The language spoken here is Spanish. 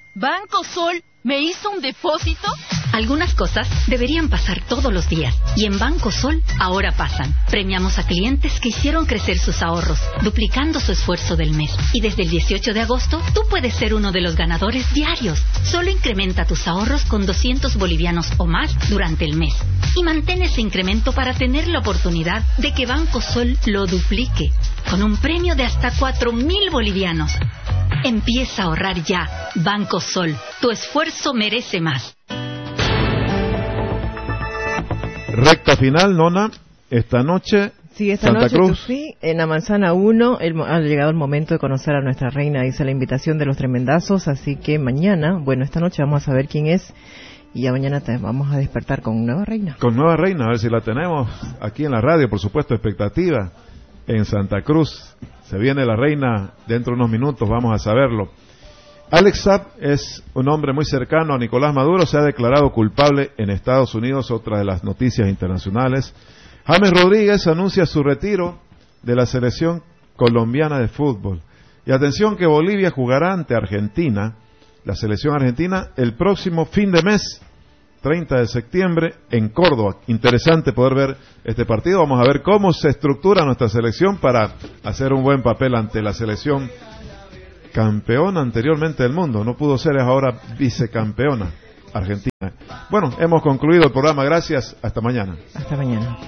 ¿Banco Sol me hizo un depósito? Algunas cosas deberían pasar todos los días y en Banco Sol ahora pasan. Premiamos a clientes que hicieron crecer sus ahorros, duplicando su esfuerzo del mes. Y desde el 18 de agosto, tú puedes ser uno de los ganadores diarios. Solo incrementa tus ahorros con 200 bolivianos o más durante el mes. Y mantén ese incremento para tener la oportunidad de que Banco Sol lo duplique, con un premio de hasta 4.000 bolivianos. Empieza a ahorrar ya. Banco Sol, tu esfuerzo merece más. Recta final, Nona, esta noche. Sí, esta Santa noche, Cruz. Sí, en la Manzana 1 ha llegado el momento de conocer a nuestra reina. Dice la invitación de los tremendazos, así que mañana, bueno, esta noche vamos a saber quién es y ya mañana vamos a despertar con nueva reina. Con nueva reina, a ver si la tenemos aquí en la radio, por supuesto, expectativa en Santa Cruz. Se viene la reina dentro de unos minutos, vamos a saberlo. Alex Saab es un hombre muy cercano a Nicolás Maduro, se ha declarado culpable en Estados Unidos, otra de las noticias internacionales. James Rodríguez anuncia su retiro de la selección colombiana de fútbol. Y atención que Bolivia jugará ante Argentina, la selección argentina, el próximo fin de mes, 30 de septiembre, en Córdoba. Interesante poder ver este partido. Vamos a ver cómo se estructura nuestra selección para hacer un buen papel ante la selección campeona anteriormente del mundo. No pudo ser, es ahora vicecampeona Argentina. Bueno, hemos concluido el programa. Gracias. Hasta mañana. Hasta mañana.